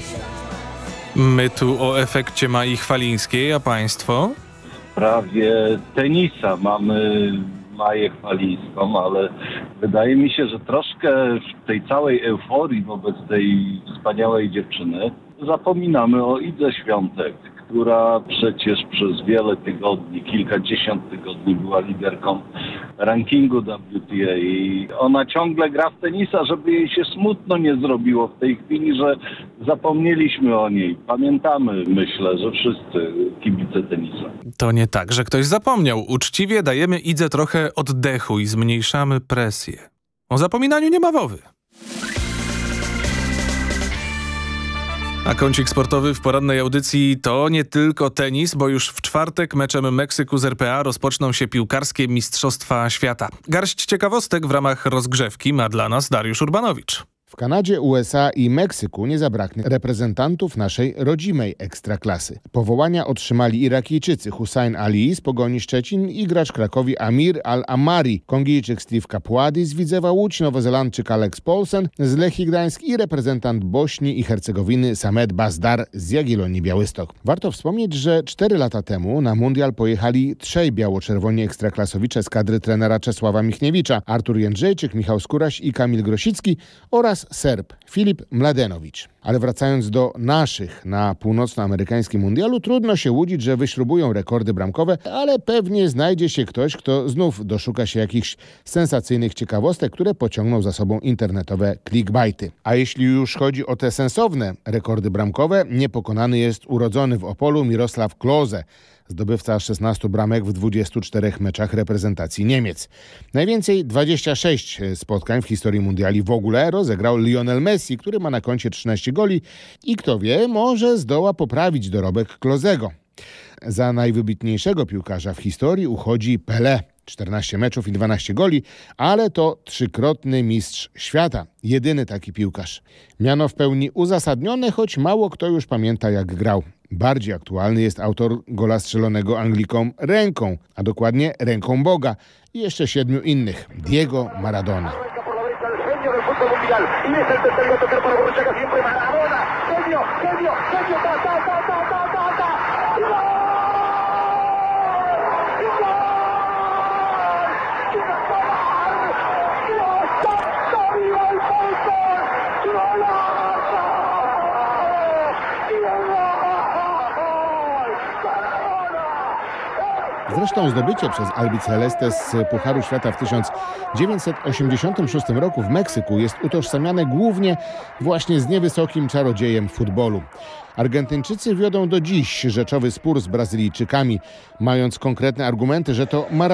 My tu o efekcie Mai Chwalińskiej, a państwo? Prawie tenisa mamy Maję Chwalińską, ale wydaje mi się, że troszkę w tej całej euforii wobec tej wspaniałej dziewczyny zapominamy o Idze Świątek, która przecież przez wiele tygodni, kilkadziesiąt tygodni była liderką rankingu WTA i ona ciągle gra w tenisa, żeby jej się smutno nie zrobiło w tej chwili, że zapomnieliśmy o niej. Pamiętamy, myślę, że wszyscy kibice tenisa. To nie tak, że ktoś zapomniał. Uczciwie dajemy Idze trochę oddechu i zmniejszamy presję. O zapominaniu nie ma mowy. A kącik sportowy w porannej audycji to nie tylko tenis, bo już w czwartek meczem Meksyku z RPA rozpoczną się piłkarskie Mistrzostwa Świata. Garść ciekawostek w ramach rozgrzewki ma dla nas Dariusz Urbanowicz. W Kanadzie, USA i Meksyku nie zabraknie reprezentantów naszej rodzimej ekstraklasy. Powołania otrzymali Irakijczycy Hussein Ali z Pogoni Szczecin i gracz Krakowi Amir Al-Amari, Kongijczyk Steve Kapuadi z Widzewa Łódź, Nowozelandczyk Alex Paulsen z Lechii Gdańsk i reprezentant Bośni i Hercegowiny Samed Bazdar z Jagiellonii Białystok. Warto wspomnieć, że 4 lata temu na mundial pojechali 3 biało-czerwoni ekstraklasowicze z kadry trenera Czesława Michniewicza: Artur Jędrzejczyk, Michał Skóraś i Kamil Grosicki oraz Serb Filip Mladenowicz. Ale wracając do naszych na północnoamerykańskim mundialu, trudno się łudzić, że wyśrubują rekordy bramkowe, ale pewnie znajdzie się ktoś, kto znów doszuka się jakichś sensacyjnych ciekawostek, które pociągną za sobą internetowe clickbaity. A jeśli już chodzi o te sensowne rekordy bramkowe, niepokonany jest urodzony w Opolu Mirosław Klose, zdobywca 16 bramek w 24 meczach reprezentacji Niemiec. Najwięcej 26 spotkań w historii mundiali w ogóle rozegrał Lionel Messi, który ma na koncie 13 goli i kto wie, może zdoła poprawić dorobek Klosego. Za najwybitniejszego piłkarza w historii uchodzi Pelé. 14 meczów i 12 goli, ale to 3-krotny mistrz świata. Jedyny taki piłkarz. Miano w pełni uzasadnione, choć mało kto już pamięta, jak grał. Bardziej aktualny jest autor gola strzelonego Anglikom ręką, a dokładnie ręką Boga i jeszcze 7 innych. Diego Maradona. Zresztą zdobycie przez Albiceleste z Pucharu Świata w 1986 roku w Meksyku jest utożsamiane głównie właśnie z niewysokim czarodziejem futbolu. Argentyńczycy wiodą do dziś rzeczowy spór z Brazylijczykami, mając konkretne argumenty, że to Maradona